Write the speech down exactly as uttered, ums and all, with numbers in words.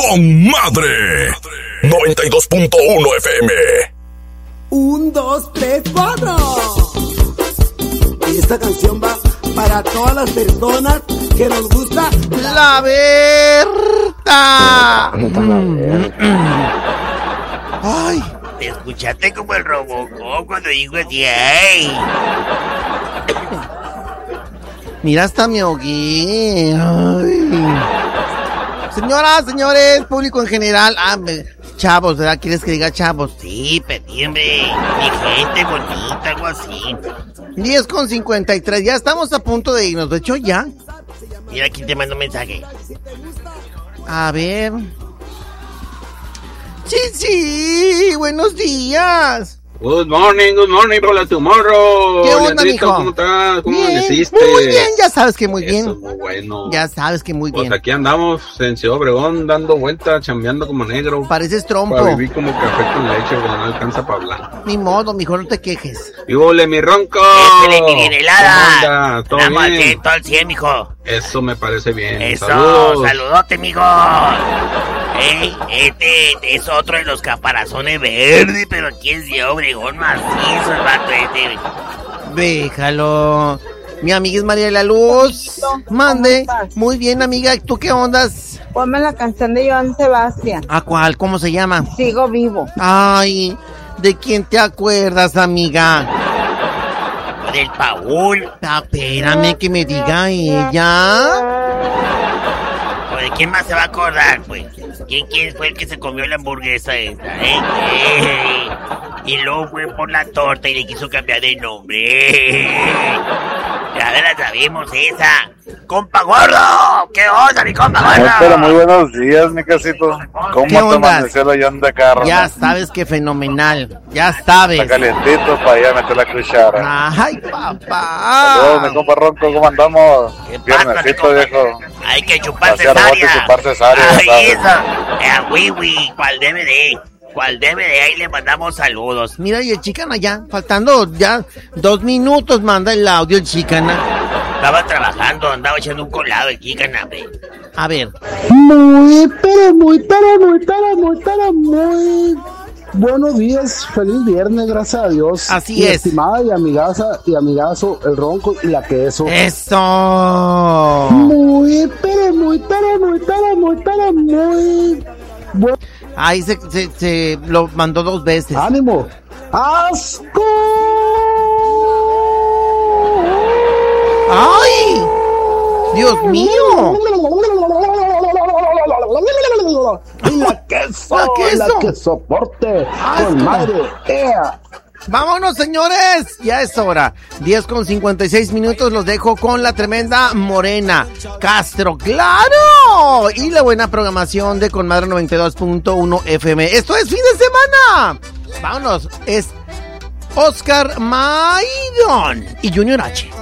con Madre. noventa y dos punto uno F M. Un, dos, tres, cuatro. Y esta canción va para todas las personas que nos gusta la Berta. Ay, te escuchaste como el Robocop cuando digo así, ay. Mira, hasta me ahogué. Ay. Señoras, señores, público en general. Ah, me, chavos, ¿verdad? ¿Quieres que diga chavos? Sí, pedí, hombre. Mi gente bonita, algo así. diez con cincuenta y tres. Ya estamos a punto de irnos. De hecho, ya. Mira, aquí te mando un mensaje. A ver. Sí, sí. Buenos días. Good morning, good morning, hola tomorrow. ¿Qué onda, Leandrito, mijo? ¿Cómo estás? ¿Cómo Bien, amaneciste? muy bien, ya sabes que muy bien. Eso, muy bueno. Ya sabes que muy Pues bien. aquí andamos en Ciudad Obregón, dando vueltas, chambeando como negro. Pareces trompo. Para vivir como café con leche, porque no alcanza para hablar. Ni modo, mijo, no te quejes. Y ole, mi ronco. ¡Échale, mi bien helada! ¿Cómo anda? ¿Todo Estamos al bien? cien, todo al cien, mijo. Eso me parece bien. Eso, Saludos. saludote, mijo. Ey, este es otro de los caparazones verdes, pero aquí es de Obregón macizo el vato este. Déjalo. Mi amiga es María de la Luz. Mande. Muy bien, amiga. ¿Tú qué ondas? Ponme la canción de Joan Sebastián. ¿A cuál? ¿Cómo se llama? Sigo vivo. Ay, ¿de quién te acuerdas, amiga? Del Paul. Ah, espérame que me diga ella. ¿O de quién más se va a acordar, pues? ¿Quién, quién fue el que se comió la hamburguesa esa, eh? eh? Y luego fue por la torta y le quiso cambiar de nombre. Ya la sabemos esa. ¡Compa gordo! ¿Qué onda, mi compa gordo? Pero muy buenos días, mi casito. ¿Cómo te amaneció la llanta carro? Ya sabes que fenomenal. Ya sabes. Está calientito para ir a meter la cuchara. Ay, papá. Saludos, mi compa Ronco, ¿cómo andamos? Viernesito, viejo. Hay que chupar Hacer robote y cesárea. chupar cesárea, Ay, ¿sabes? eso. Eh, wiwi, ¿cuál D V D? ¿Cuál D V D? Ahí le mandamos saludos. Mira, y el Chicana ya, faltando ya dos minutos, manda el audio el Chicana. Estaba trabajando, andaba echando un colado el Chicana, hombre. A ver. Muy, pero muy, pero muy, pero muy, pero muy buenos días, feliz viernes, gracias a Dios. Así Mi es. estimada y amigaza y amigazo, el Ronco y la Queso. Eso. Muy, pero muy, pero muy, pero muy, pero muy bueno. Ahí se, se, se lo mandó dos veces. ¡Ánimo! ¡Asco! ¡Ay! ¡Dios mío! ¡Y la queso! ¡La queso! ¡La que soporte! ¡Asco! ¡Con madre! ¡Ea! ¡Vámonos, señores! Ya es hora. diez con cincuenta y seis minutos. Los dejo con la tremenda Morena Castro. ¡Claro! Y la buena programación de Conmadre noventa y dos punto uno F M. ¡Esto es fin de semana! Vámonos. Es Oscar Maidon y Junior H.